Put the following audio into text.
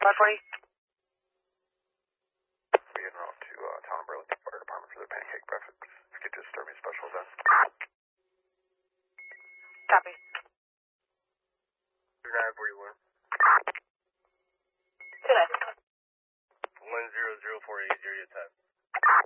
540. We en route to Town of Burlington Fire Department for their pancake breakfast. Get to Disturbing Special Events. Copy. 2941. 29. 100480 10.